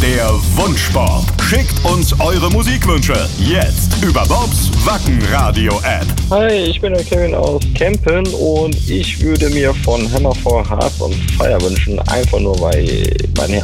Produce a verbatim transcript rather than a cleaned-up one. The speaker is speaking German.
Der Wunschsport. Schickt uns eure Musikwünsche. Jetzt über Bobs Wacken-Radio-App. Hi, ich bin der Kevin aus Kempen und ich würde mir von Hammer for Hearts und Fire wünschen, einfach nur weil mein Herz